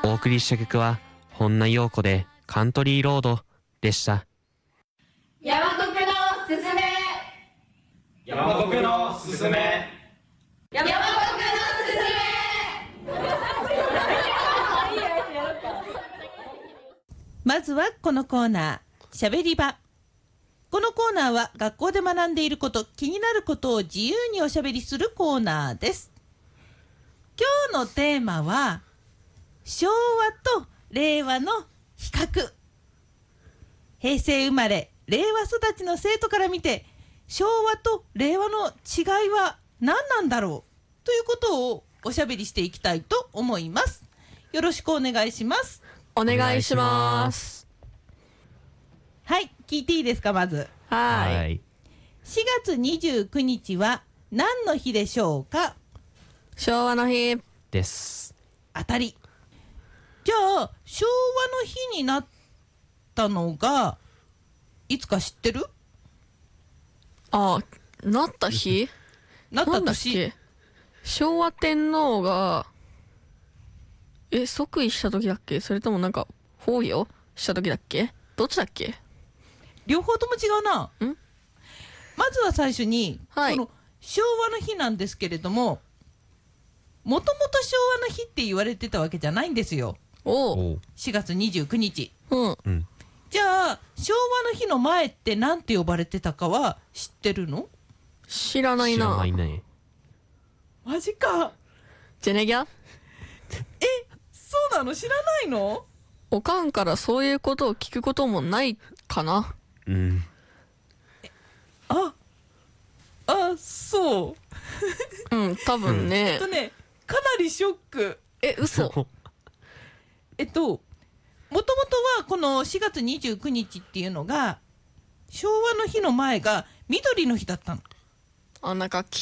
お送りした曲は本名陽子でカントリーロードでした。 山国のすすめ、 山国のすすめ、 山国のすすめ。 まずはこのコーナー、しゃべり場。このコーナーは学校で学んでいること、気になることを自由におしゃべりするコーナーです。今日のテーマは昭和と令和の比較。平成生まれ令和育ちの生徒から見て昭和と令和の違いは何なんだろうということをおしゃべりしていきたいと思います。よろしくお願いします。 お願いします。 はい、聞いていいですか。まずはい。 4月29日は何の日でしょうか。 昭和の日です。 当たり。じゃあ昭和の日になったのがいつか知ってる？ あ、なった日なったなんだっ年。 け。昭和天皇が即位した時だっけ、それともなんか崩御した時だっけ、どっちだっけ。 両方とも違うな。まずは最初に、 はい、 この昭和の日なんですけれども、もともと昭和の日って言われてたわけじゃないんですよ。 お 4月29日。 うん。 じゃあ昭和の日の前って何て呼ばれてたかは知ってるの？ 知らない知らな。 ないね。 マジか。 ジェネギャ。 そうなの？知らないの？ おかんからそういうことを聞くこともないかな。 そう多分ね。 かなりショック。 嘘。 もともとはこの4月29日っていうのが昭和の日の前が緑の日だったの。 なんか黄